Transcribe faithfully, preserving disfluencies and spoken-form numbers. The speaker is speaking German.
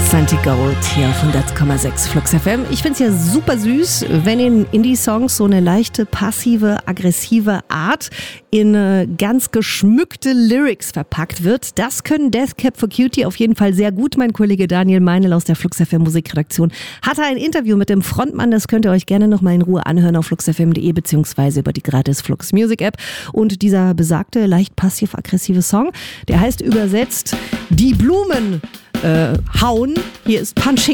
Santi Gold hier auf hundert Komma sechs Flux F M. Ich finde es ja super süß, wenn in Indie-Songs so eine leichte, passive, aggressive Art in äh, ganz geschmückte Lyrics verpackt wird. Das können Death Cab for Cutie auf jeden Fall sehr gut. Mein Kollege Daniel Meinl aus der Flux F M Musikredaktion hatte ein Interview mit dem Frontmann. Das könnt ihr euch gerne nochmal in Ruhe anhören auf flux f m punkt de beziehungsweise über die gratis Flux Music App. Und dieser besagte, leicht passiv-aggressive Song, der heißt übersetzt Die Blumen äh, hauen. Hier ist Punching